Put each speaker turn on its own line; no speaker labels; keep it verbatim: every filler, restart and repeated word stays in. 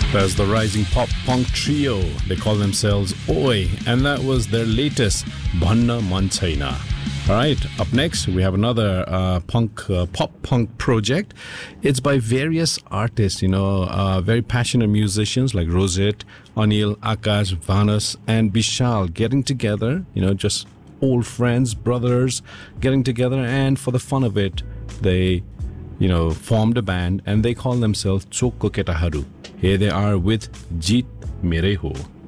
There's the rising pop punk trio. They call themselves Oi, and that was their latest Bhanna Man Chaina. All right, up next we have another uh, punk uh, pop punk project. It's by various artists, you know, uh, very passionate musicians like Rosette, Anil, Akash, Vanus, and Bishal getting together. You know, just old friends, brothers getting together, and for the fun of it, they, you know, formed a band, and they call themselves Chokko Ketaharu. Here they are with Jeet Mere Ho.